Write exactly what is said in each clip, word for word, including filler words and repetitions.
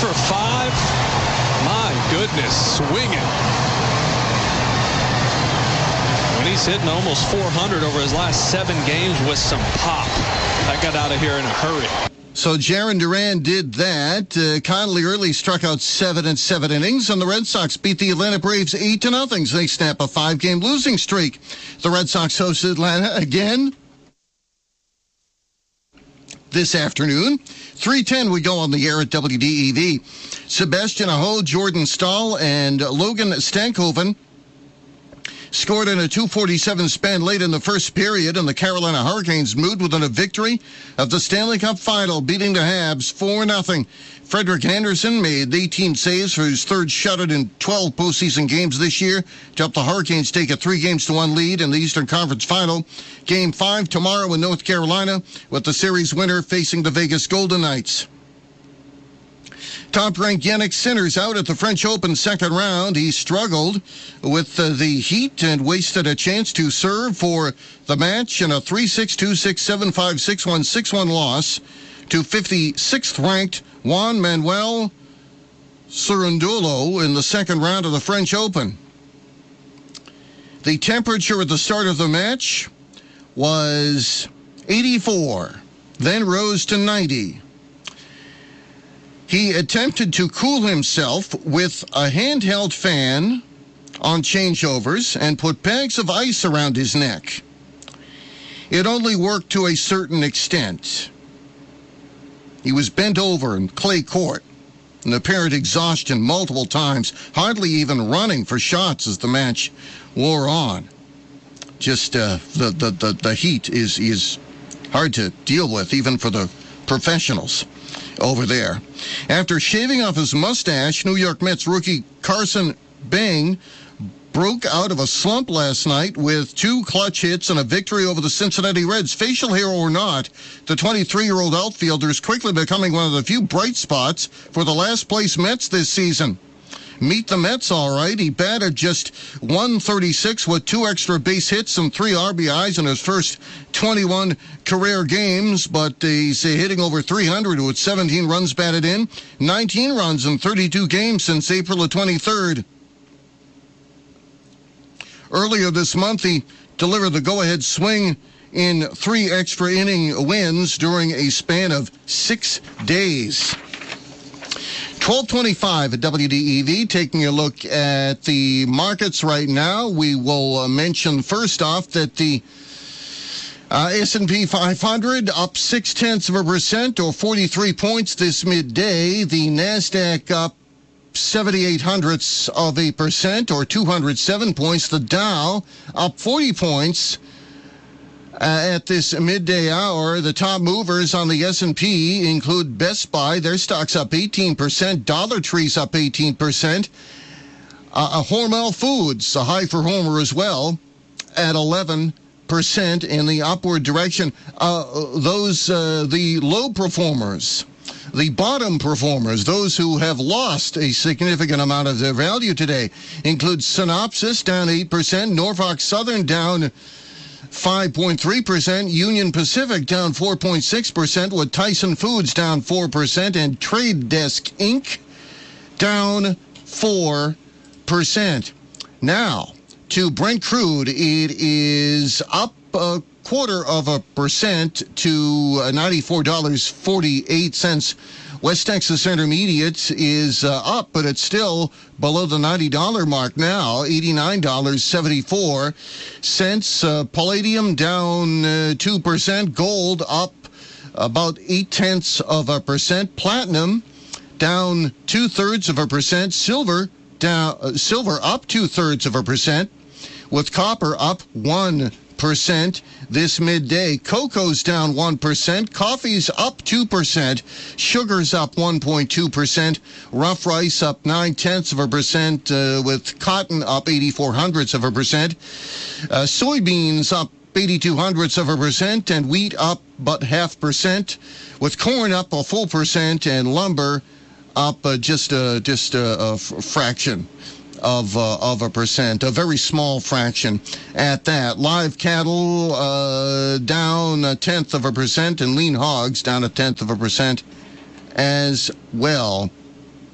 for five. My goodness, swinging. When he's hitting almost four hundred over his last seven games with some pop. I got out of here in a hurry. So Jarren Duran did that. Uh, Conley Early struck out seven in seven innings, and the Red Sox beat the Atlanta Braves eight to nothing. So they snap a five-game losing streak. The Red Sox host Atlanta again this afternoon. three ten we go on the air at W D E V. Sebastian Aho, Jordan Stahl, and Logan Stankoven scored in a two forty-seven span late in the first period, and the Carolina Hurricanes moved within a victory of the Stanley Cup Final, beating the Habs four nothing. Frederick Henderson made eighteen saves for his third shutout in twelve postseason games this year to help the Hurricanes take a three games to one lead in the Eastern Conference Final. Game five tomorrow in North Carolina, with the series winner facing the Vegas Golden Knights. Top-ranked Yannick Sinner's out at the French Open second round. He struggled with uh, the heat and wasted a chance to serve for the match in a three six, two six, seven five, six one, six one loss to fifty-sixth ranked Juan Manuel Cerundolo in the second round of the French Open. The temperature at the start of the match was eighty-four, then rose to ninety. He attempted to cool himself with a handheld fan on changeovers and put bags of ice around his neck. It only worked to a certain extent. He was bent over in clay court in apparent exhaustion multiple times, hardly even running for shots as the match wore on. Just uh, the, the, the, the heat is, is hard to deal with, even for the professionals over there. After shaving off his mustache, New York Mets rookie Carson Bang broke out of a slump last night with two clutch hits and a victory over the Cincinnati Reds. Facial hair or not, the twenty-three-year-old outfielder is quickly becoming one of the few bright spots for the last-place Mets this season. Meet the Mets, all right. He batted just one thirty-six with two extra base hits and three R B Is in his first twenty-one career games, but he's hitting over three hundred with seventeen runs batted in, nineteen runs in thirty-two games since April the twenty-third. Earlier this month, he delivered the go-ahead swing in three extra inning wins during a span of six days. twelve twenty-five at W D E V. Taking a look at the markets right now, we will uh, mention first off that the uh, S and P five hundred up six tenths of a percent or forty-three points this midday. The NASDAQ up seventy-eight hundredths of a percent or two hundred seven points. The Dow up forty points. Uh, at this midday hour, the top movers on the S and P include Best Buy. Their stock's up eighteen percent. Dollar Tree's up eighteen percent. Uh, Hormel Foods, a high for Homer as well, at eleven percent in the upward direction. Uh, those, uh, the low performers, the bottom performers, those who have lost a significant amount of their value today, include Synopsys down eight percent, Norfolk Southern down five point three percent, Union Pacific down four point six percent, with Tyson Foods down four percent, and Trade Desk Incorporated down four percent. Now, to Brent Crude, it is up a quarter of a percent to ninety-four dollars and forty-eight cents. West Texas Intermediate is uh, up, but it's still below the ninety dollars mark now, eighty-nine dollars and seventy-four cents. Uh, palladium down uh, two percent. Gold up about eight tenths of a percent. Platinum down two-thirds of a percent. Silver, down, uh, silver up two-thirds of a percent, with copper up one percent this midday. Cocoa's down one percent. Coffee's up two percent. Sugar's up one point two percent. Rough rice up nine tenths of a percent, uh, with cotton up eighty-four hundredths of a percent. Uh, soybeans up eighty-two hundredths of a percent, and wheat up but half percent, with corn up a full percent and lumber up uh, just a, just a, a f- fraction of uh, of a percent, a very small fraction at that. Live cattle uh, down a tenth of a percent, and lean hogs down a tenth of a percent as well.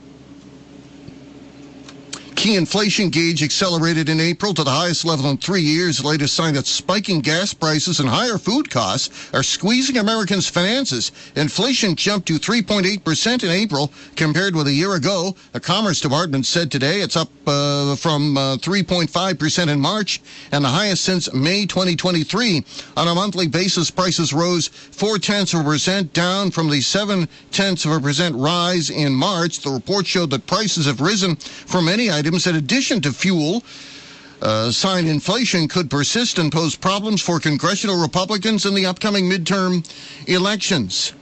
Key inflation gauge accelerated in April to the highest level in three years. Latest sign that spiking gas prices and higher food costs are squeezing Americans' finances. Inflation jumped to three point eight percent in April compared with a year ago. The Commerce Department said today it's up uh, from uh, three point five percent in March and the highest since May twenty twenty-three. On a monthly basis, prices rose four-tenths of a percent, down from the seven-tenths of a percent rise in March. The report showed that prices have risen for many items. In addition to fuel, uh, sign inflation could persist and pose problems for congressional Republicans in the upcoming midterm elections.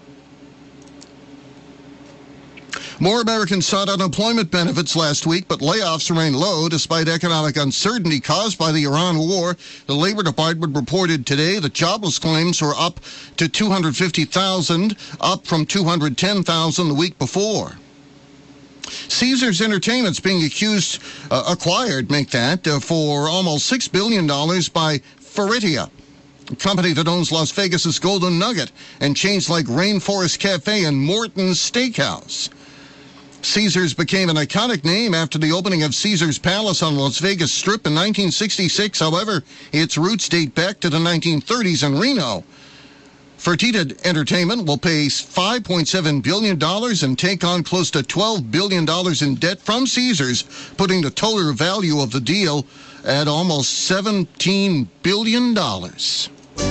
More Americans sought unemployment benefits last week, but layoffs remain low despite economic uncertainty caused by the Iran war. The Labor Department reported today that jobless claims were up to two hundred fifty thousand, up from two hundred ten thousand the week before. Caesars Entertainment's being accused, uh, acquired, make that, uh, for almost six billion dollars by Fertitta, a company that owns Las Vegas's Golden Nugget and chains like Rainforest Cafe and Morton's Steakhouse. Caesars became an iconic name after the opening of Caesars Palace on Las Vegas Strip in nineteen sixty-six. However, its roots date back to the nineteen thirties in Reno. Fertitta Entertainment will pay five point seven billion dollars and take on close to twelve billion dollars in debt from Caesars, putting the total value of the deal at almost seventeen billion dollars.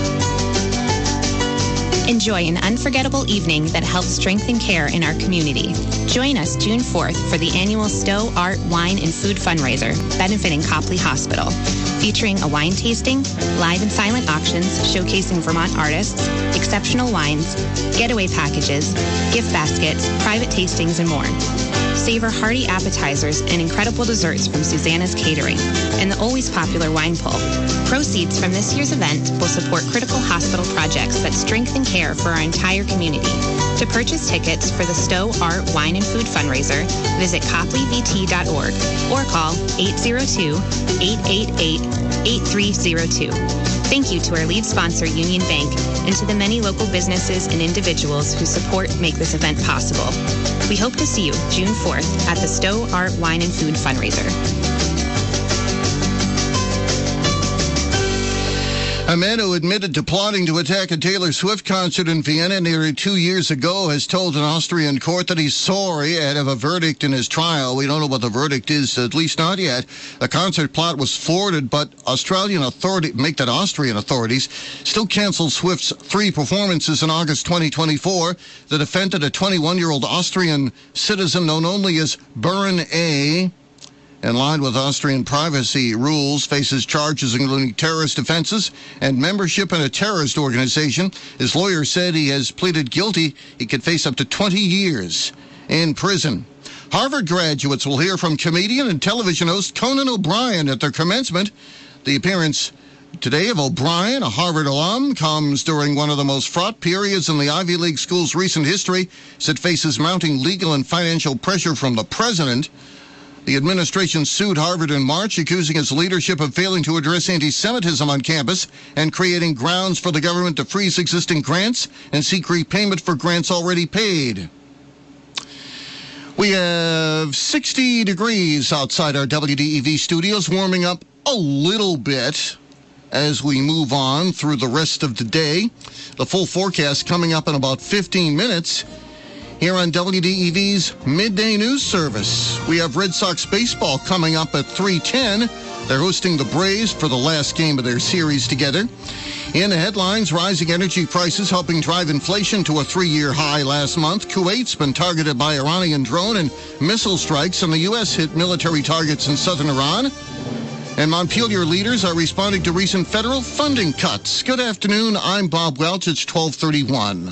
Enjoy an unforgettable evening that helps strengthen care in our community. Join us June fourth for the annual Stowe Art, Wine, and Food fundraiser benefiting Copley Hospital, featuring a wine tasting, live and silent auctions showcasing Vermont artists, exceptional wines, getaway packages, gift baskets, private tastings, and more. Savor hearty appetizers and incredible desserts from Susanna's Catering and the always popular wine pull. Proceeds from this year's event will support critical hospital projects that strengthen care for our entire community. To purchase tickets for the Stowe Art, Wine, and Food fundraiser, visit copley v t dot org or call eight zero two, eight eight eight, eight three zero two. Thank you to our lead sponsor, Union Bank, and to the many local businesses and individuals whose support make this event possible. We hope to see you June fourth at the Stowe Art, Wine, and Food fundraiser. A man who admitted to plotting to attack a Taylor Swift concert in Vienna nearly two years ago has told an Austrian court that he's sorry ahead of a verdict in his trial. We don't know what the verdict is, at least not yet. The concert plot was thwarted, but Australian authority, make that Austrian authorities, still canceled Swift's three performances in August twenty twenty-four. The defendant, a twenty-one-year-old Austrian citizen known only as Buran A., in line with Austrian privacy rules, faces charges including terrorist offenses and membership in a terrorist organization. His lawyer said he has pleaded guilty. He could face up to twenty years in prison. Harvard graduates will hear from comedian and television host Conan O'Brien at their commencement. The appearance today of O'Brien, a Harvard alum, comes during one of the most fraught periods in the Ivy League school's recent history, as it faces mounting legal and financial pressure from the president. The administration sued Harvard in March, accusing its leadership of failing to address anti-Semitism on campus and creating grounds for the government to freeze existing grants and seek repayment for grants already paid. We have sixty degrees outside our W D E V studios, warming up a little bit as we move on through the rest of the day. The full forecast coming up in about fifteen minutes. Here on W D E V's Midday News Service, we have Red Sox baseball coming up at three ten. They're hosting the Braves for the last game of their series together. In the headlines, rising energy prices helping drive inflation to a three-year high last month. Kuwait's been targeted by Iranian drone and missile strikes, and the U S hit military targets in southern Iran. And Montpelier leaders are responding to recent federal funding cuts. Good afternoon. I'm Bob Welch. It's twelve thirty-one.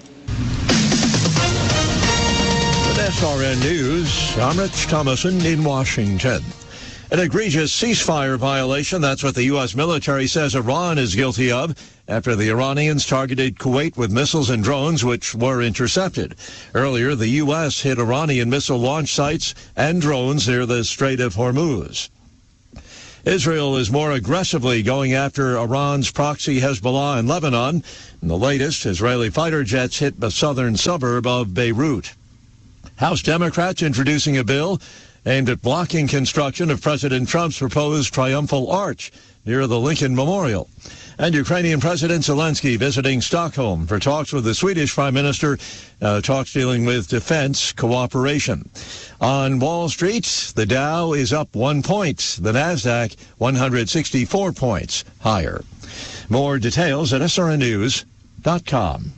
S R N News, I'm Rich Thomason in Washington. An egregious ceasefire violation, that's what the U S military says Iran is guilty of after the Iranians targeted Kuwait with missiles and drones which were intercepted. Earlier, the U S hit Iranian missile launch sites and drones near the Strait of Hormuz. Israel is more aggressively going after Iran's proxy Hezbollah in Lebanon. In the latest, Israeli fighter jets hit the southern suburb of Beirut. House Democrats introducing a bill aimed at blocking construction of President Trump's proposed triumphal arch near the Lincoln Memorial. And Ukrainian President Zelensky visiting Stockholm for talks with the Swedish Prime Minister, uh, talks dealing with defense cooperation. On Wall Street, the Dow is up one point. The Nasdaq one hundred sixty-four points higher. More details at S R N news dot com.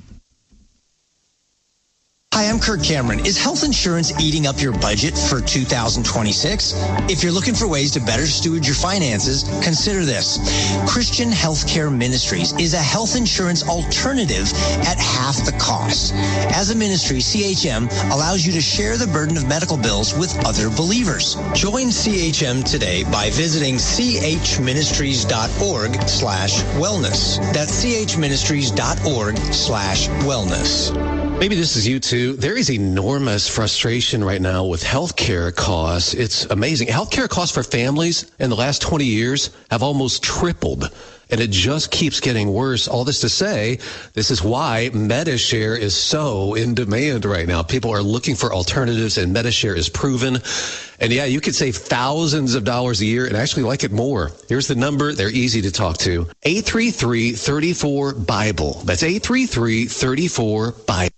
Hi, I'm Kirk Cameron. Is health insurance eating up your budget for two thousand twenty-six? If you're looking for ways to better steward your finances, consider this. Christian Healthcare Ministries is a health insurance alternative at half the cost. As a ministry, C H M allows you to share the burden of medical bills with other believers. Join C H M today by visiting chministries.org slash wellness. That's chministries.org slash wellness. Maybe this is you too. There is enormous frustration right now with healthcare costs. It's amazing. Healthcare costs for families in the last twenty years have almost tripled, and it just keeps getting worse. All this to say, this is why MediShare is so in demand right now. People are looking for alternatives, and MediShare is proven. And yeah, you could save thousands of dollars a year and actually like it more. Here's the number. They're easy to talk to. eight three three, three four, BIBLE. That's eight three three, three four, BIBLE.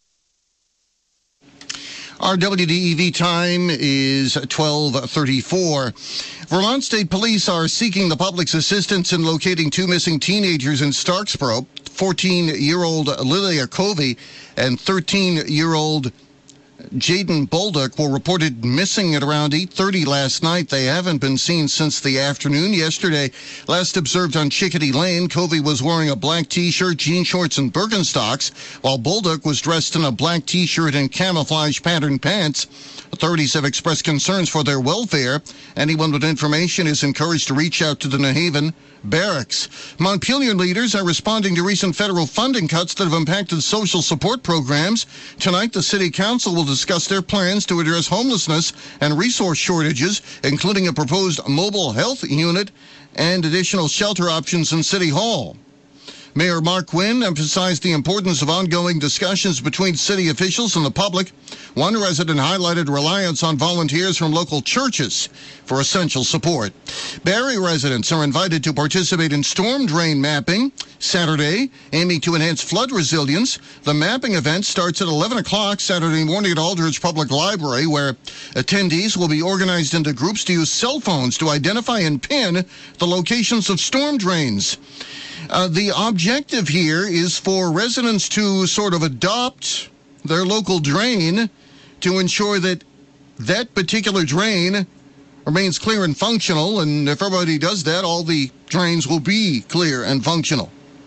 Our W D E V time is twelve thirty-four. Vermont State Police are seeking the public's assistance in locating two missing teenagers in Starksboro, fourteen-year-old Lilia Covey and thirteen-year-old Jaden Bolduc were reported missing at around eight thirty last night. They haven't been seen since the afternoon. Yesterday, last observed on Chickadee Lane, Covey was wearing a black T-shirt, jean shorts, and Birkenstocks, while Bolduc was dressed in a black T-shirt and camouflage patterned pants. Authorities have expressed concerns for their welfare. Anyone with information is encouraged to reach out to the New Haven Barracks. Montpelier leaders are responding to recent federal funding cuts that have impacted social support programs. Tonight, the City Council will discuss their plans to address homelessness and resource shortages, including a proposed mobile health unit and additional shelter options in City Hall. Mayor Mark Quinn emphasized the importance of ongoing discussions between city officials and the public. One resident highlighted reliance on volunteers from local churches for essential support. Barrie residents are invited to participate in storm drain mapping Saturday, aiming to enhance flood resilience. The mapping event starts at eleven o'clock Saturday morning at Aldridge Public Library, where attendees will be organized into groups to use cell phones to identify and pin the locations of storm drains. Uh, the objective here is for residents to sort of adopt their local drain to ensure that that particular drain remains clear and functional, and if everybody does that, all the drains will be clear and functional.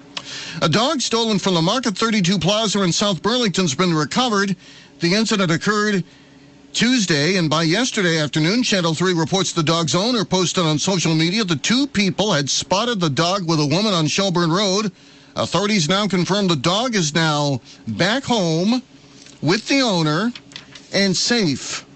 A dog stolen from the Market thirty-two Plaza in South Burlington has been recovered. The incident occurred Tuesday, and by yesterday afternoon, Channel three reports the dog's owner posted on social media the two people had spotted the dog with a woman on Shelburne Road. Authorities now confirm the dog is now back home with the owner and safe.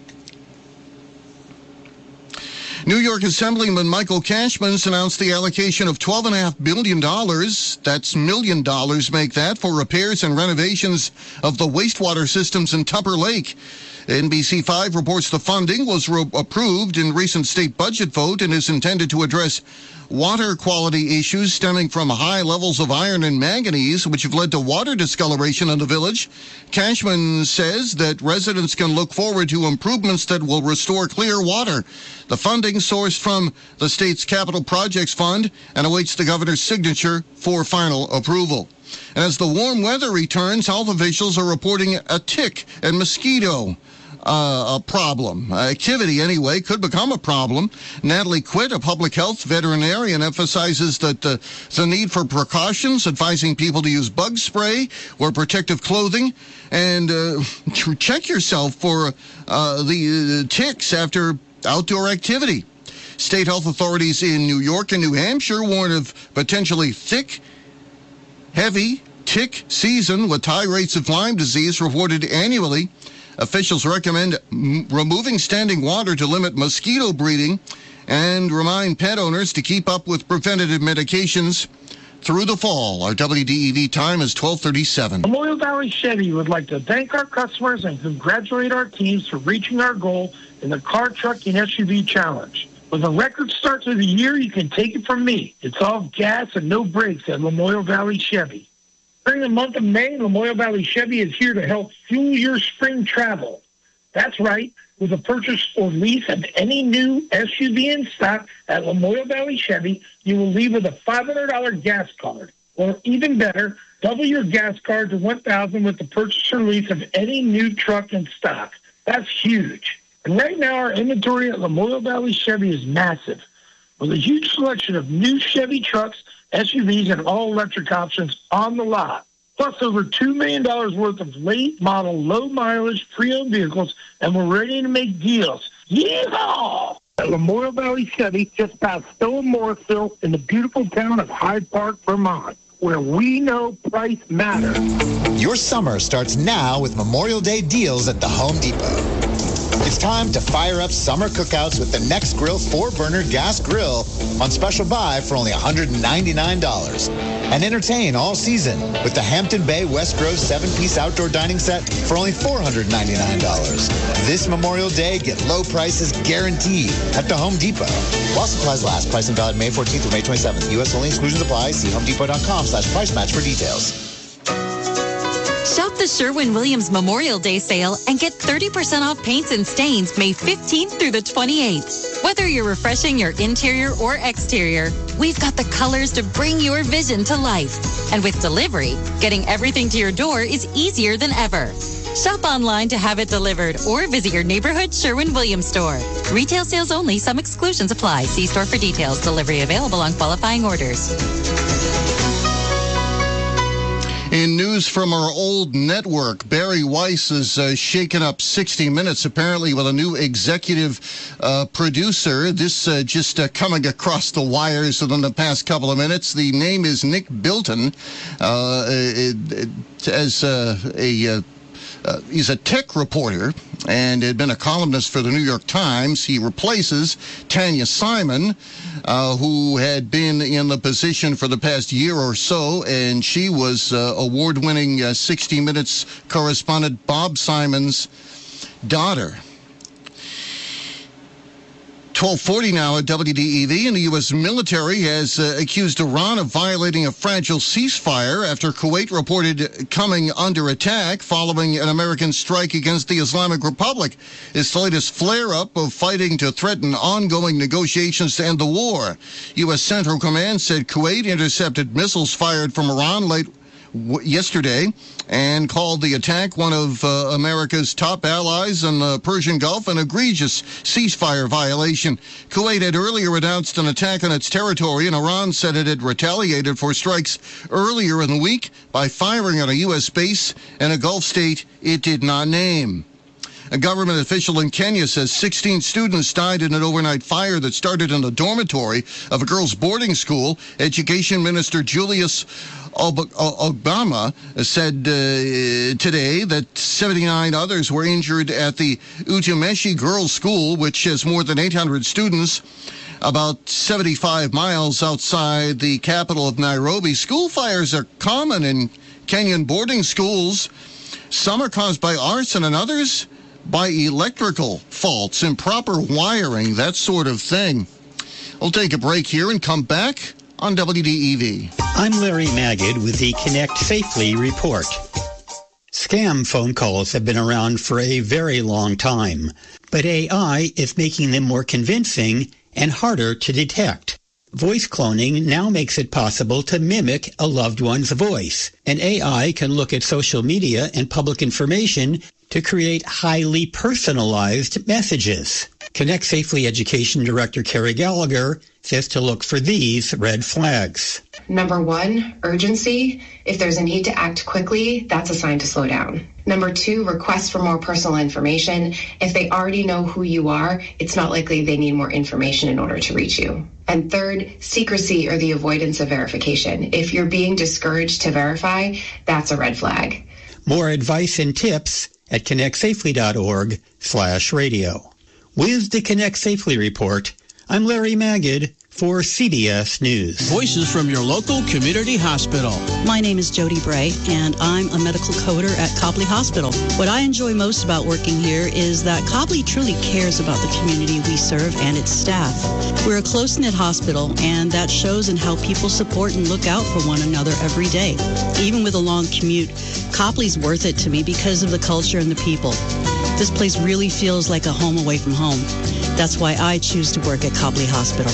New York Assemblyman Michael Cashman announced the allocation of twelve point five billion dollars, that's million dollars make that, for repairs and renovations of the wastewater systems in Tupper Lake. N B C five reports the funding was re- approved in recent state budget vote and is intended to address water quality issues stemming from high levels of iron and manganese, which have led to water discoloration in the village. Cashman says that residents can look forward to improvements that will restore clear water. The funding sourced from the state's Capital Projects Fund and awaits the governor's signature for final approval. And as the warm weather returns, health officials are reporting a tick and mosquito Uh, a problem. Uh, activity, anyway, could become a problem. Natalie Quitt, a public health veterinarian, emphasizes that uh, the need for precautions, advising people to use bug spray or protective clothing, and uh, to check yourself for uh, the uh, ticks after outdoor activity. State health authorities in New York and New Hampshire warn of potentially thick, heavy tick season with high rates of Lyme disease reported annually. Officials recommend m- removing standing water to limit mosquito breeding and remind pet owners to keep up with preventative medications through the fall. Our W D E V time is twelve thirty-seven. Memorial Valley Chevy would like to thank our customers and congratulate our teams for reaching our goal in the Car, Truck, and S U V Challenge. With a record start to the year, you can take it from me. It's all gas and no brakes at Memorial Valley Chevy. During the month of May, Memorial Valley Chevy is here to help fuel your spring travel. That's right. With a purchase or lease of any new S U V in stock at Memorial Valley Chevy, you will leave with a five hundred dollars gas card. Or even better, double your gas card to one thousand dollars with the purchase or lease of any new truck in stock. That's huge. And right now, our inventory at Memorial Valley Chevy is massive, with a huge selection of new Chevy trucks, S U Vs, and all-electric options on the lot. Plus over two million dollars worth of late-model, low-mileage, pre-owned vehicles, and we're ready to make deals. Yeehaw! At Memorial Valley Chevy, just past Stowe and Morrisville, in the beautiful town of Hyde Park, Vermont, where we know price matters. Your summer starts now with Memorial Day deals at the Home Depot. It's time to fire up summer cookouts with the Next Grill four-burner gas grill on special buy for only one hundred ninety-nine dollars. And entertain all season with the Hampton Bay West Grove seven-piece outdoor dining set for only four hundred ninety-nine dollars. This Memorial Day, get low prices guaranteed at the Home Depot. While supplies last, pricing valid May fourteenth through May twenty-seventh. U S only, exclusions apply. See homedepot.com slash price match for details. Shop the Sherwin-Williams Memorial Day sale and get thirty percent off paints and stains May fifteenth through the twenty-eighth. Whether you're refreshing your interior or exterior, we've got the colors to bring your vision to life. And with delivery, getting everything to your door is easier than ever. Shop online to have it delivered or visit your neighborhood Sherwin-Williams store. Retail sales only. Some exclusions apply. See store for details. Delivery available on qualifying orders. In news from our old network, Barry Weiss has uh, shaken up sixty minutes, apparently with a new executive uh, producer. This uh, just uh, coming across the wires within the past couple of minutes. The name is Nick Bilton. Uh, it, it, as uh, a... Uh, Uh, he's a tech reporter and had been a columnist for the New York Times. He replaces Tanya Simon, uh, who had been in the position for the past year or so, and she was uh, award-winning uh, sixty minutes correspondent Bob Simon's daughter. twelve forty now at W D E V, and the U S military has uh, accused Iran of violating a fragile ceasefire after Kuwait reported coming under attack following an American strike against the Islamic Republic. It's the latest flare-up of fighting to threaten ongoing negotiations to end the war. U S Central Command said Kuwait intercepted missiles fired from Iran late w- yesterday and called the attack one of uh, America's top allies in the Persian Gulf an egregious ceasefire violation. Kuwait had earlier announced an attack on its territory, and Iran said it had retaliated for strikes earlier in the week by firing on a U S base in a Gulf state it did not name. A government official in Kenya says sixteen students died in an overnight fire that started in the dormitory of a girls' boarding school. Education Minister Julius Obama said uh, today that seventy-nine others were injured at the Utumeshi Girls' School, which has more than eight hundred students, about seventy-five miles outside the capital of Nairobi. School fires are common in Kenyan boarding schools. Some are caused by arson and others by electrical faults, improper wiring, that sort of thing. We'll take a break here and come back on W D E V. I'm Larry Magid with the Connect Safely report. Scam phone calls have been around for a very long time, but A I is making them more convincing and harder to detect. Voice cloning now makes it possible to mimic a loved one's voice, and A I can look at social media and public information to create highly personalized messages. Connect Safely Education Director Carrie Gallagher says to look for these red flags. Number one, urgency. If there's a need to act quickly, that's a sign to slow down. Number two, requests for more personal information. If they already know who you are, it's not likely they need more information in order to reach you. And third, secrecy or the avoidance of verification. If you're being discouraged to verify, that's a red flag. More advice and tips at connectsafely.org slash radio. With the Connect Safely report, I'm Larry Magid for C B S News. Voices from your local community hospital. My name is Jody Bray, and I'm a medical coder at Copley Hospital. What I enjoy most about working here is that Copley truly cares about the community we serve and its staff. We're a close-knit hospital, and that shows in how people support and look out for one another every day. Even with a long commute, Copley's worth it to me because of the culture and the people. This place really feels like a home away from home. That's why I choose to work at Copley Hospital.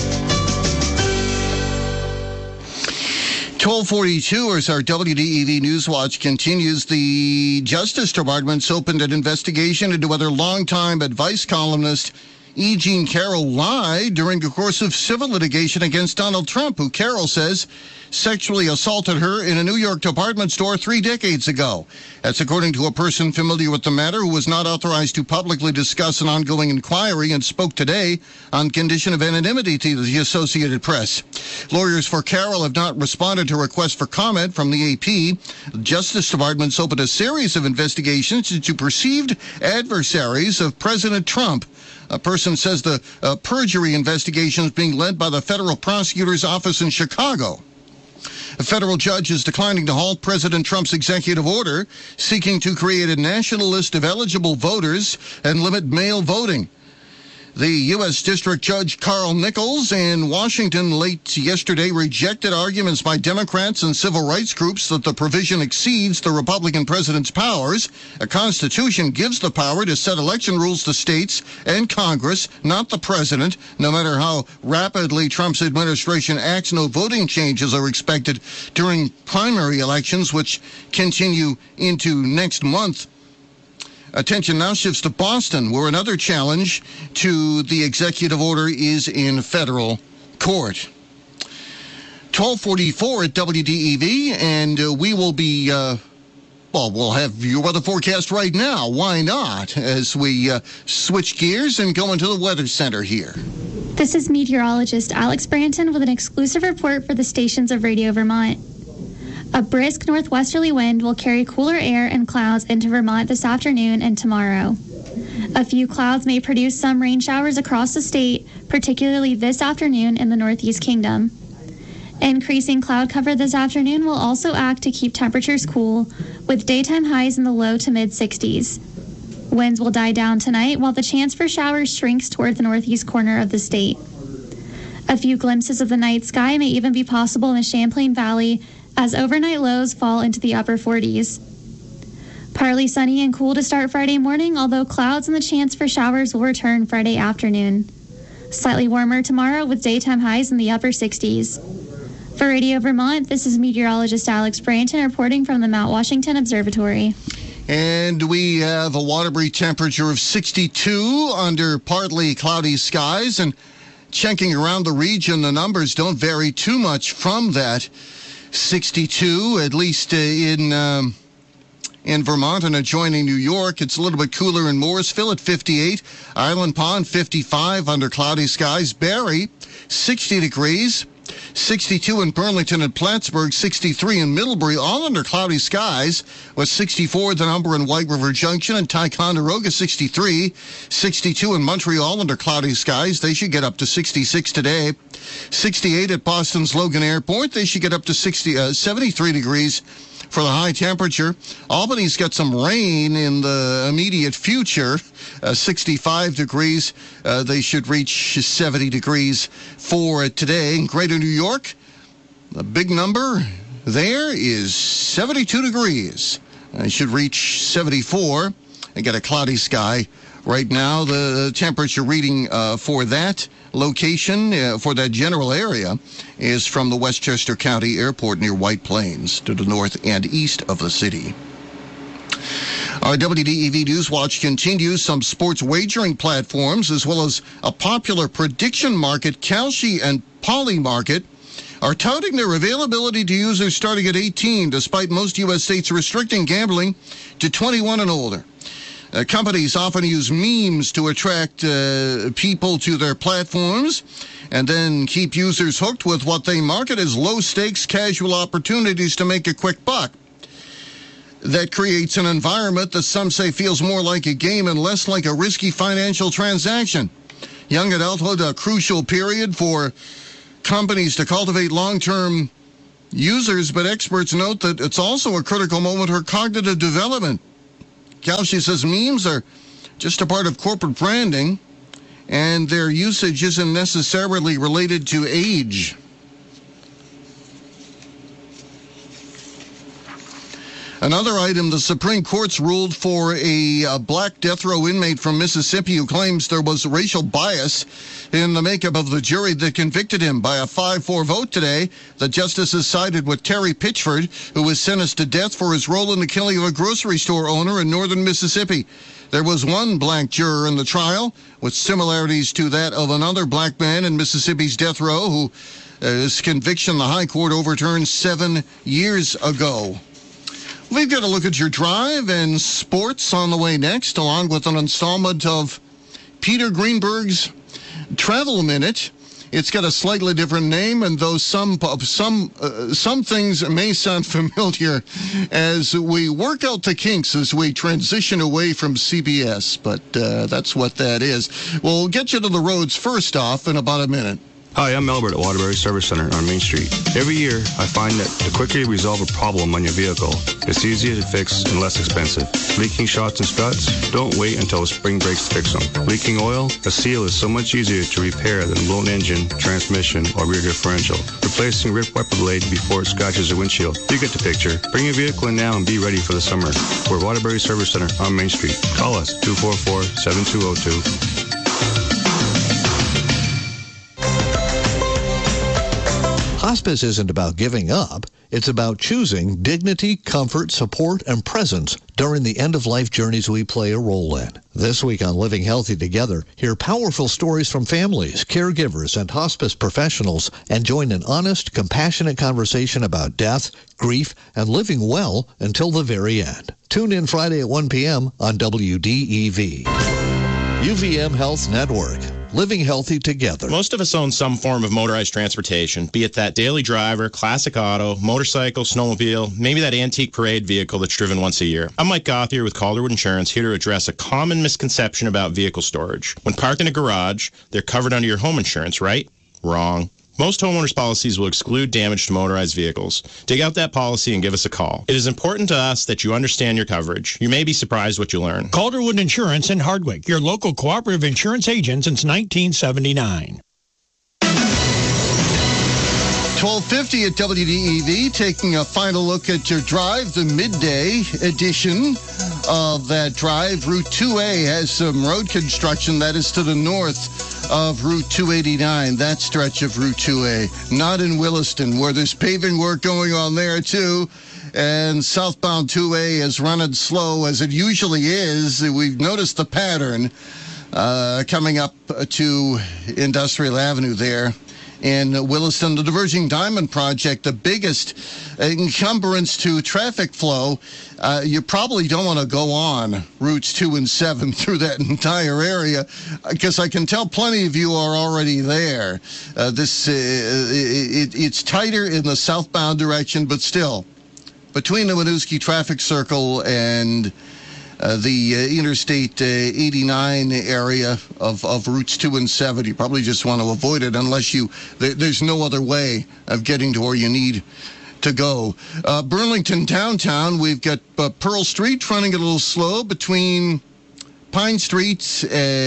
twelve forty-two as our W D E V Newswatch continues. The Justice Department's opened an investigation into whether longtime advice columnist E. Jean Carroll lied during the course of civil litigation against Donald Trump, who Carroll says sexually assaulted her in a New York department store three decades ago. That's according to a person familiar with the matter who was not authorized to publicly discuss an ongoing inquiry and spoke today on condition of anonymity to the Associated Press. Lawyers for Carroll have not responded to requests for comment from the A P. The Justice Department's opened a series of investigations into perceived adversaries of President Trump. A person says the uh, perjury investigation is being led by the federal prosecutor's office in Chicago. A federal judge is declining to halt President Trump's executive order seeking to create a national list of eligible voters and limit mail voting. The U S District Judge Carl Nichols in Washington late yesterday rejected arguments by Democrats and civil rights groups that the provision exceeds the Republican president's powers. A constitution gives the power to set election rules to states and Congress, not the president. No matter how rapidly Trump's administration acts, no voting changes are expected during primary elections, which continue into next month. Attention now shifts to Boston, where another challenge to the executive order is in federal court. twelve forty-four at W D E V, and uh, we will be, uh, well, we'll have your weather forecast right now. Why not? As we uh, switch gears and go into the Weather Center here. This is meteorologist Alex Branton with an exclusive report for the stations of Radio Vermont. A brisk northwesterly wind will carry cooler air and clouds into Vermont this afternoon and tomorrow. A few clouds may produce some rain showers across the state, particularly this afternoon in the Northeast Kingdom. Increasing cloud cover this afternoon will also act to keep temperatures cool, with daytime highs in the low to mid sixties. Winds will die down tonight while the chance for showers shrinks toward the northeast corner of the state. A few glimpses of the night sky may even be possible in the Champlain Valley as overnight lows fall into the upper forties. Partly sunny and cool to start Friday morning, although clouds and the chance for showers will return Friday afternoon. Slightly warmer tomorrow with daytime highs in the upper sixties. For Radio Vermont, this is meteorologist Alex Branton reporting from the Mount Washington Observatory. And we have a Waterbury temperature of sixty-two under partly cloudy skies. And checking around the region, the numbers don't vary too much from that. sixty-two, at least uh, in um, in Vermont and adjoining New York. It's a little bit cooler in Morrisville at fifty-eight. Island Pond, fifty-five under cloudy skies. Barrie, sixty degrees. sixty-two in Burlington and Plattsburgh. sixty-three in Middlebury, all under cloudy skies. With sixty-four the number in White River Junction and Ticonderoga, sixty-three. sixty-two in Montreal under cloudy skies. They should get up to sixty-six today. sixty-eight at Boston's Logan Airport. They should get up to sixty, uh, seventy-three degrees for the high temperature. Albany's got some rain in the immediate future. Uh, sixty-five degrees. Uh, they should reach seventy degrees for today. In Greater New York, the big number there is seventy-two degrees. They should reach seventy-four and get a cloudy sky. Right now, the temperature reading uh, for that location, uh, for that general area, is from the Westchester County Airport near White Plains to the north and east of the city. Our W D E V Newswatch continues. Some sports wagering platforms, as well as a popular prediction market, Kalshi and Polymarket, are touting their availability to users starting at eighteen, despite most U S states restricting gambling to twenty-one and older. Uh, companies often use memes to attract uh, people to their platforms and then keep users hooked with what they market as low-stakes casual opportunities to make a quick buck. That creates an environment that some say feels more like a game and less like a risky financial transaction. Young adulthood, a crucial period for companies to cultivate long-term users, but experts note that it's also a critical moment for cognitive development. Kalshi says memes are just a part of corporate branding, and their usage isn't necessarily related to age. Another item, the Supreme Court's ruled for a, a black death row inmate from Mississippi who claims there was racial bias in the makeup of the jury that convicted him. By a five four vote today, the justices sided with Terry Pitchford, who was sentenced to death for his role in the killing of a grocery store owner in northern Mississippi. There was one black juror in the trial, with similarities to that of another black man in Mississippi's death row, who uh, his conviction the High Court overturned seven years ago. We've got to look at your drive and sports on the way next, along with an installment of Peter Greenberg's Travel Minute. It's got a slightly different name, and though some some uh, some things may sound familiar as we work out the kinks as we transition away from C B S, but uh, that's what that is. We'll get you to the roads first off in about a minute. Hi, I'm Albert at Waterbury Service Center on Main Street. Every year, I find that the quicker you resolve a problem on your vehicle, it's easier to fix and less expensive. Leaking shocks and struts? Don't wait until spring breaks to fix them. Leaking oil? A seal is so much easier to repair than a blown engine, transmission, or rear differential. Replacing ripped wiper blade before it scratches your windshield. You get the picture. Bring your vehicle in now and be ready for the summer. We're Waterbury Service Center on Main Street. Call us, two four four, seven two zero two. Hospice isn't about giving up. It's about choosing dignity, comfort, support, and presence during the end-of-life journeys we play a role in. This week on Living Healthy Together, hear powerful stories from families, caregivers, and hospice professionals, and join an honest, compassionate conversation about death, grief, and living well until the very end. Tune in Friday at one p.m. on W D E V. U V M Health Network. Living healthy together. Most of us own some form of motorized transportation, be it that daily driver, classic auto, motorcycle, snowmobile, maybe that antique parade vehicle that's driven once a year. I'm Mike Gothier with Calderwood Insurance, here to address a common misconception about vehicle storage. When parked in a garage, they're covered under your home insurance, right? Wrong. Most homeowners' policies will exclude damage to motorized vehicles. Dig out that policy and give us a call. It is important to us that you understand your coverage. You may be surprised what you learn. Calderwood Insurance in Hardwick, your local cooperative insurance agent since nineteen seventy-nine. twelve fifty at W D E V, taking a final look at your drive, the midday edition of that drive. Route two A has some road construction that is to the north of Route two eighty-nine, that stretch of Route two A. Not in Williston, where there's paving work going on there, too. And southbound two A is running slow, as it usually is. We've noticed the pattern uh, coming up to Industrial Avenue there in Williston. The Diverging Diamond Project, the biggest encumbrance to traffic flow. Uh, you probably don't want to go on routes two and seven through that entire area, because I can tell plenty of you are already there. Uh, this uh, it, it's tighter in the southbound direction, but still, between the Winooski Traffic Circle and Uh, the uh, Interstate uh, eighty-nine area of, of routes two and seven, you probably just want to avoid it unless you, there, there's no other way of getting to where you need to go. Uh, Burlington downtown, we've got uh, Pearl Street running a little slow between Pine Street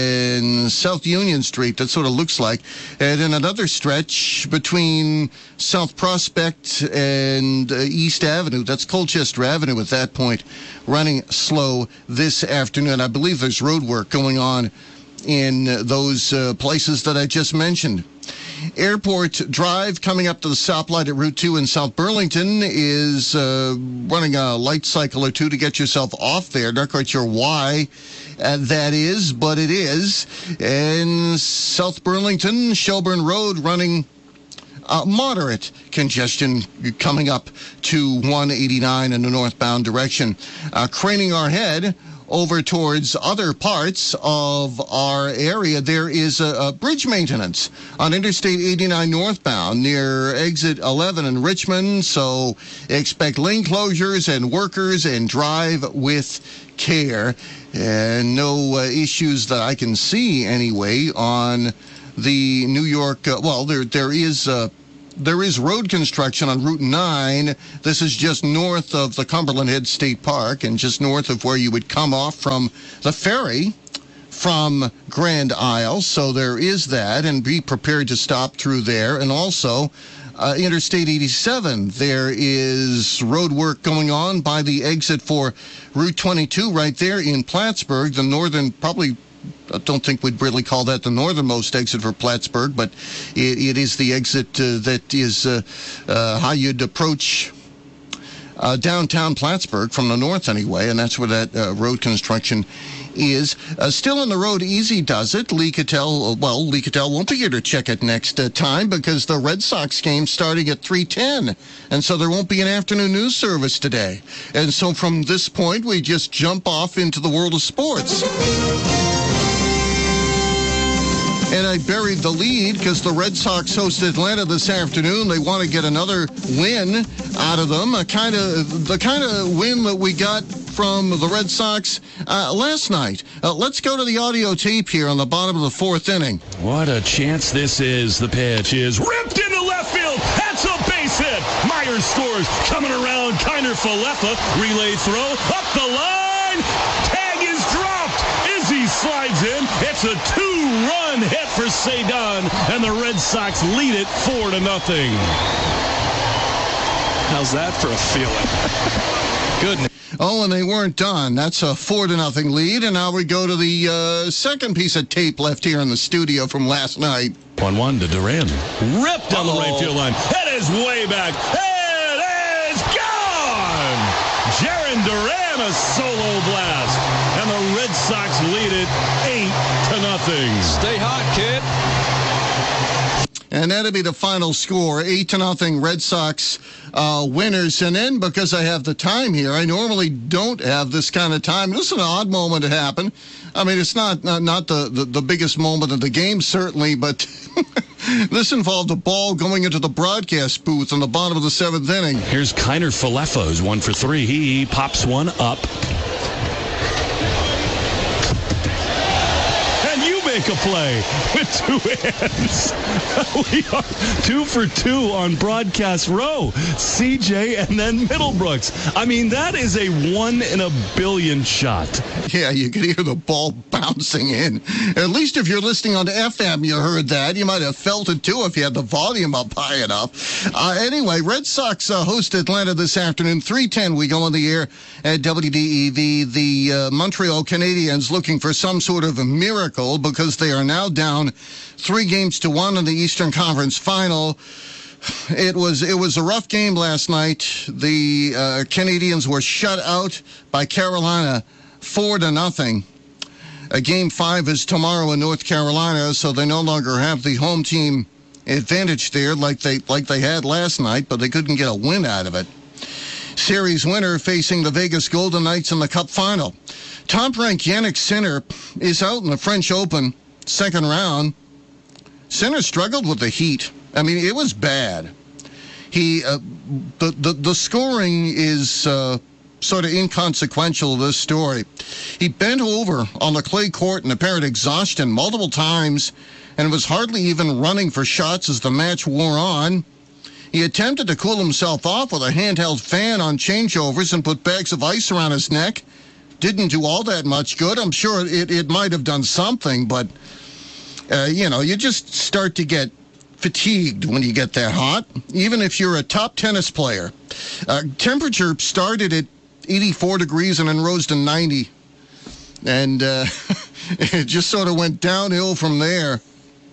and South Union Street. That's what it looks like. And then another stretch between South Prospect and uh, East Avenue. That's Colchester Avenue at that point, running slow this afternoon. I believe there's road work going on in uh, those uh, places that I just mentioned. Airport Drive, coming up to the stoplight at Route two in South Burlington, is uh, running a light cycle or two to get yourself off there. Not quite sure why uh, that is, but it is. And South Burlington, Shelburne Road, running uh, moderate congestion coming up to one eighty-nine in the northbound direction. Uh, craning our head over towards other parts of our area, there is a, a bridge maintenance on Interstate eighty-nine northbound near exit eleven in Richmond, so expect lane closures and workers and drive with care. And no uh, issues that I can see anyway on the New York, uh, well, there there is uh, there is road construction on Route nine. This is just north of the Cumberland Head State Park and just north of where you would come off from the ferry from Grand Isle. So there is that, and be prepared to stop through there. And also uh, Interstate eighty-seven, there is road work going on by the exit for Route twenty-two right there in Plattsburgh, the northern, probably, I don't think we'd really call that the northernmost exit for Plattsburgh, but it, it is the exit uh, that is uh, uh, how you'd approach uh, downtown Plattsburgh from the north anyway, and that's where that uh, road construction is. Uh, still on the road, Easy Does It. Lee Cattell, well, Lee Cattell won't be here to check it next uh, time because the Red Sox game starting at three ten, and so there won't be an afternoon news service today. And so from this point, we just jump off into the world of sports. And I buried the lead because the Red Sox host Atlanta this afternoon. They want to get another win out of them, a kind of the kind of win that we got from the Red Sox uh, last night. Uh, let's go to the audio tape here on the bottom of the fourth inning. What a chance this is. The pitch is ripped into left field. That's a base hit. Myers scores. Coming around, Kiner Falefa. Relay throw. Up the line. Tag is dropped. Izzy slides in. It's a two-run hit for Cedon, and the Red Sox lead it four to nothing. How's that for a feeling? Goodness. Oh, and they weren't done. That's a four to nothing lead, and now we go to the uh, second piece of tape left here in the studio from last night. one one to Duran. Ripped down Uh-oh. the right field line. It is way back. It is gone! Jarren Duran, a solo blast. And the Red Sox lead it eight to nothing. Stay hot, kid. And that'll be the final score, eight to nothing Red Sox uh, winners. And then, because I have the time here, I normally don't have this kind of time. This is an odd moment to happen. I mean, it's not not, not the, the, the biggest moment of the game, certainly, but this involved a ball going into the broadcast booth on the bottom of the seventh inning. Here's Kiner Falefa, who's one for three. He pops one up. Make a play with two hands. We are two for two on broadcast row. C J and then Middlebrooks. I mean, that is a one in a billion shot. Yeah, you could hear the ball bouncing in. At least if you're listening on F M, you heard that. You might have felt it too if you had the volume up high enough. Uh, anyway, Red Sox uh, host Atlanta this afternoon. three ten, we go on the air at W D E V. The uh, Montreal Canadiens looking for some sort of a miracle because they are now down three games to one in the Eastern Conference Final. It was it was a rough game last night. The uh, Canadiens were shut out by Carolina four to nothing. Uh, game five is tomorrow in North Carolina, so they no longer have the home team advantage there like they like they had last night, but they couldn't get a win out of it. Series winner facing the Vegas Golden Knights in the Cup Final. Top-ranked Yannick Sinner is out in the French Open second round. Sinner struggled with the heat. I mean, it was bad. He uh, the, the the scoring is uh, sort of inconsequential to this story. He bent over on the clay court in apparent exhaustion multiple times and was hardly even running for shots as the match wore on. He attempted to cool himself off with a handheld fan on changeovers and put bags of ice around his neck. Didn't do all that much good. I'm sure it, it might have done something, but, uh, you know, you just start to get fatigued when you get that hot, even if you're a top tennis player. Uh, temperature started at eighty-four degrees and then rose to ninety. And uh, it just sort of went downhill from there.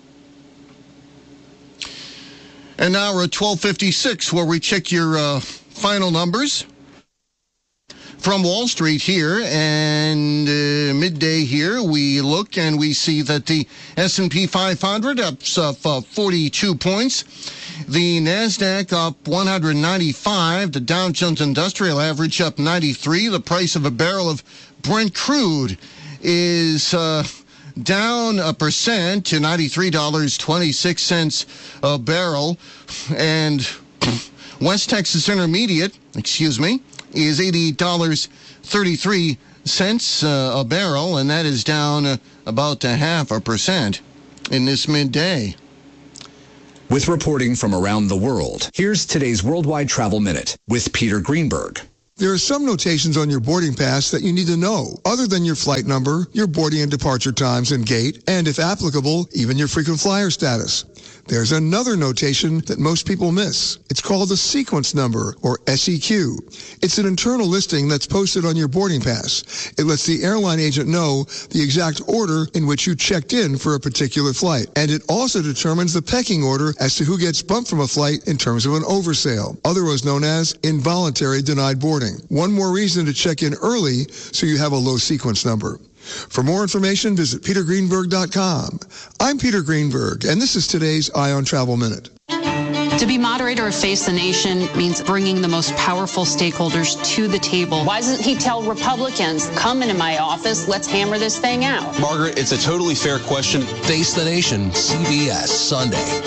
And now we're at twelve fifty-six, where we check your uh, final numbers from Wall Street here, and uh, midday here, we look and we see that the S and P five hundred up uh, forty-two points, the NASDAQ up one hundred ninety-five, the Dow Jones Industrial Average up ninety-three, the price of a barrel of Brent crude is uh, down a percent to ninety-three dollars and twenty-six cents a barrel, and West Texas Intermediate, excuse me, is eighty-eight dollars and thirty-three cents uh, a barrel, and that is down uh, about a half a percent. in this midday. With reporting from around the world, here's today's Worldwide Travel Minute with Peter Greenberg. There are some notations on your boarding pass that you need to know, other than your flight number, your boarding and departure times and gate, and if applicable, even your frequent flyer status. There's another notation that most people miss. It's called the sequence number, or S E Q. It's an internal listing that's posted on your boarding pass. It lets the airline agent know the exact order in which you checked in for a particular flight. And it also determines the pecking order as to who gets bumped from a flight in terms of an oversail, otherwise known as involuntary denied boarding. One more reason to check in early so you have a low sequence number. For more information, visit peter greenberg dot com. I'm Peter Greenberg, and this is today's Eye on Travel Minute. To be moderator of Face the Nation means bringing the most powerful stakeholders to the table. Why doesn't he tell Republicans, come into my office, let's hammer this thing out? Margaret, it's a totally fair question. Face the Nation, C B S, Sunday.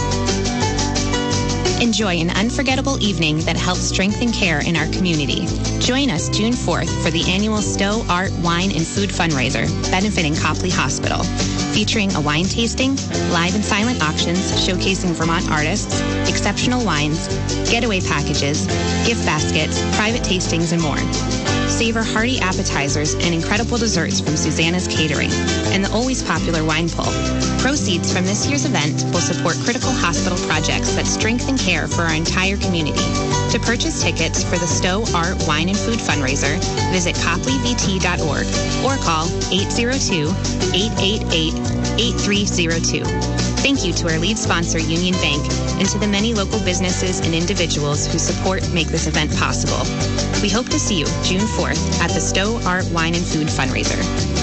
Enjoy an unforgettable evening that helps strengthen care in our community. Join us June fourth for the annual Stowe Art, Wine, and Food fundraiser benefiting Copley Hospital, featuring a wine tasting, live and silent auctions showcasing Vermont artists, exceptional wines, getaway packages, gift baskets, private tastings, and more. Savor hearty appetizers and incredible desserts from Susanna's Catering and the always popular wine pull. Proceeds from this year's event will support critical hospital projects that strengthen care for our entire community. To purchase tickets for the Stowe Art, Wine, and Food fundraiser, visit copley v t dot org or call eight zero two, eight eight eight, eight three zero two. Thank you to our lead sponsor, Union Bank, and to the many local businesses and individuals who support and make this event possible. We hope to see you June fourth at the Stowe Art, Wine, and Food fundraiser.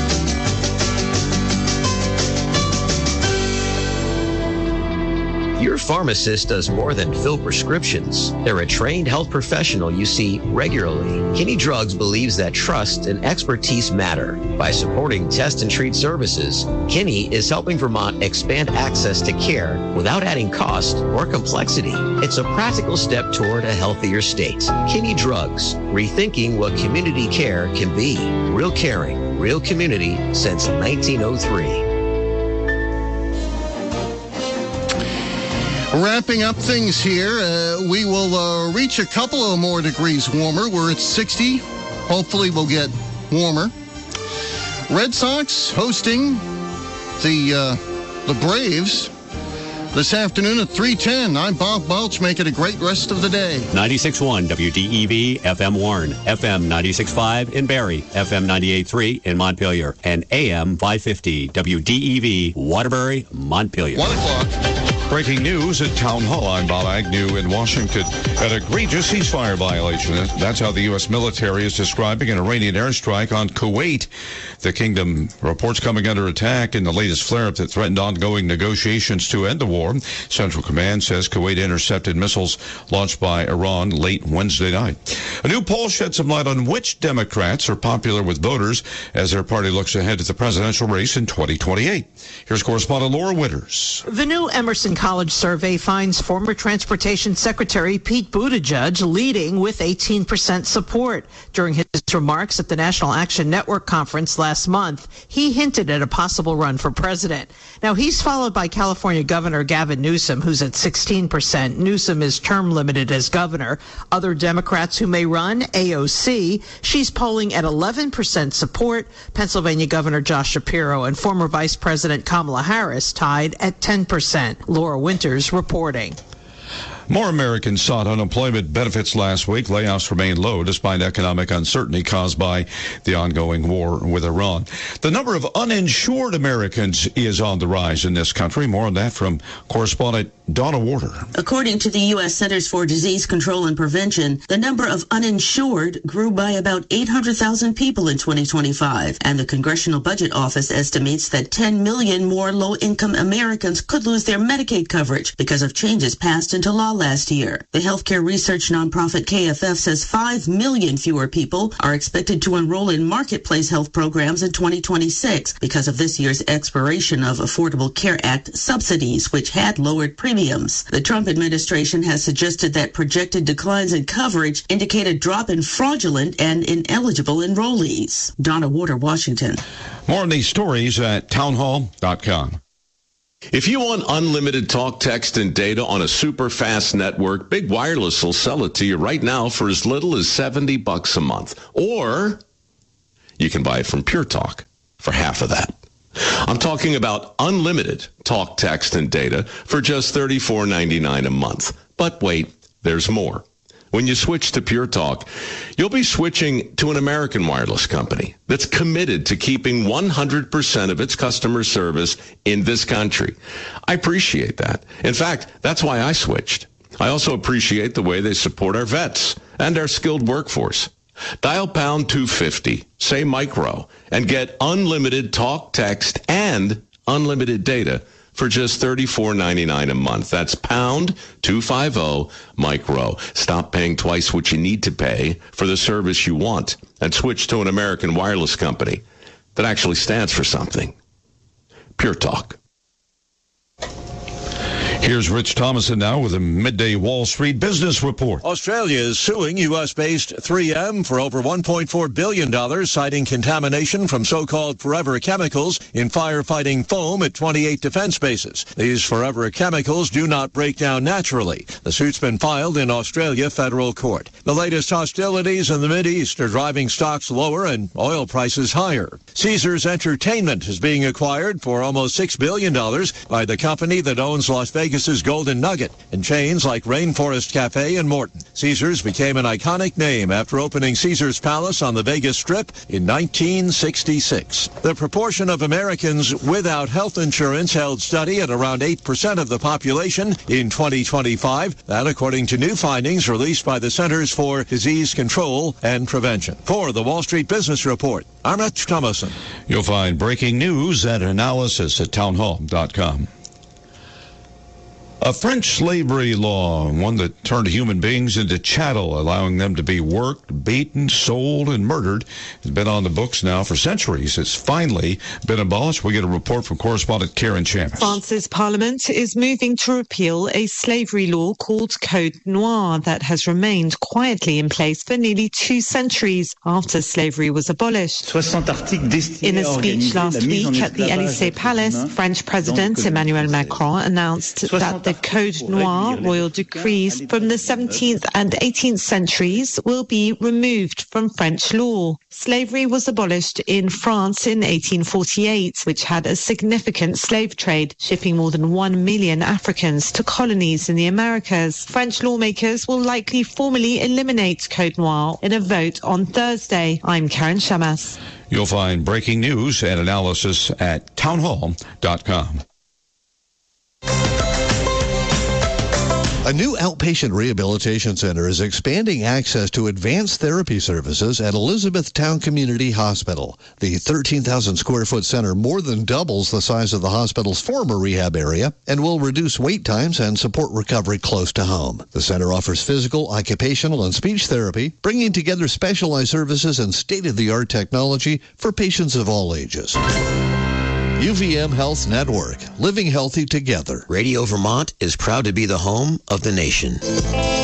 Your pharmacist does more than fill prescriptions. They're a trained health professional you see regularly. Kinney Drugs believes that trust and expertise matter. By supporting test and treat services, Kinney is helping Vermont expand access to care without adding cost or complexity. It's a practical step toward a healthier state. Kinney Drugs, rethinking what community care can be. Real caring, real community since nineteen oh three. Wrapping up things here, uh, we will uh, reach a couple of more degrees warmer. We're at sixty. Hopefully we'll get warmer. Red Sox hosting the uh, the Braves this afternoon at three ten. I'm Bob Balch. Make it a great rest of the day. ninety-six point one W D E V, F M Warren, F M ninety-six point five in Barrie, F M ninety-eight point three in Montpelier, and A M five fifty W D E V, Waterbury, Montpelier. One o'clock. Breaking news at Town Hall. I'm Bob Agnew in Washington. An egregious ceasefire violation. That's how the U S military is describing an Iranian airstrike on Kuwait. The kingdom reports coming under attack in the latest flare-up that threatened ongoing negotiations to end the war. Central Command says Kuwait intercepted missiles launched by Iran late Wednesday night. A new poll shed some light on which Democrats are popular with voters as their party looks ahead to the presidential race in twenty twenty-eight. Here's correspondent Laura Winters. The new Emerson College survey finds former Transportation Secretary Pete Buttigieg leading with eighteen percent support. During his remarks at the National Action Network conference last month, he hinted at a possible run for president. Now, he's followed by California Governor Gavin Newsom, who's at sixteen percent. Newsom is term limited as governor. Other Democrats who may run, A O C, she's polling at eleven percent support. Pennsylvania Governor Josh Shapiro and former Vice President Kamala Harris tied at ten percent. Laura Winters reporting. More Americans sought unemployment benefits last week. Layoffs remain low despite economic uncertainty caused by the ongoing war with Iran. The number of uninsured Americans is on the rise in this country. More on that from correspondent Donna Warder. According to the U S Centers for Disease Control and Prevention, the number of uninsured grew by about eight hundred thousand people in twenty twenty-five, and the Congressional Budget Office estimates that ten million more low-income Americans could lose their Medicaid coverage because of changes passed into law last year. The healthcare research nonprofit K F F says five million fewer people are expected to enroll in marketplace health programs in twenty twenty-six because of this year's expiration of Affordable Care Act subsidies, which had lowered premiums. The Trump administration has suggested that projected declines in coverage indicate a drop in fraudulent and ineligible enrollees. Donna Warder, Washington. More on these stories at townhall dot com. If you want unlimited talk, text, and data on a super fast network, Big Wireless will sell it to you right now for as little as seventy bucks a month. Or you can buy it from Pure Talk for half of that. I'm talking about unlimited talk, text, and data for just thirty-four ninety-nine a month. But wait, there's more. When you switch to Pure Talk, you'll be switching to an American wireless company that's committed to keeping one hundred percent of its customer service in this country. I appreciate that. In fact, that's why I switched. I also appreciate the way they support our vets and our skilled workforce. Dial pound two fifty, say micro, and get unlimited talk, text, and unlimited data for just thirty-four ninety-nine a month. That's pound two fifty micro. Stop paying twice what you need to pay for the service you want and switch to an American wireless company that actually stands for something. Pure Talk. Here's Rich Thomason now with a midday Wall Street business report. Australia is suing U S-based three M for over one point four billion dollars, citing contamination from so-called forever chemicals in firefighting foam at twenty-eight defense bases. These forever chemicals do not break down naturally. The suit's been filed in Australia federal court. The latest hostilities in the Mideast are driving stocks lower and oil prices higher. Caesars Entertainment is being acquired for almost six billion dollars by the company that owns Las Vegas' Golden Nugget and chains like Rainforest Cafe and Morton. Caesars became an iconic name after opening Caesars Palace on the Vegas Strip in nineteen sixty-six. The proportion of Americans without health insurance held steady at around eight percent of the population in twenty twenty-five. That according to new findings released by the Centers for Disease Control and Prevention. For the Wall Street Business Report, I'm Rich Thomason. You'll find breaking news and analysis at townhall dot com. A French slavery law, one that turned human beings into chattel, allowing them to be worked, beaten, sold, and murdered, has been on the books now for centuries. It's finally been abolished. We get a report from correspondent Karen Chamis. France's parliament is moving to repeal a slavery law called Code Noir that has remained quietly in place for nearly two centuries after slavery was abolished. In a speech last week at the Élysée Palace, French President Emmanuel Macron announced that the Code Noir royal decrees from the seventeenth and eighteenth centuries will be removed from French law. Slavery was abolished in France in eighteen forty-eight, which had a significant slave trade, shipping more than one million Africans to colonies in the Americas. French lawmakers will likely formally eliminate Code Noir in a vote on Thursday. I'm Karen Chamas. You'll find breaking news and analysis at townhall dot com. A new outpatient rehabilitation center is expanding access to advanced therapy services at Elizabethtown Community Hospital. The thirteen thousand square foot center more than doubles the size of the hospital's former rehab area and will reduce wait times and support recovery close to home. The center offers physical, occupational, and speech therapy, bringing together specialized services and state-of-the-art technology for patients of all ages. U V M Health Network, living healthy together. Radio Vermont is proud to be the home of the nation.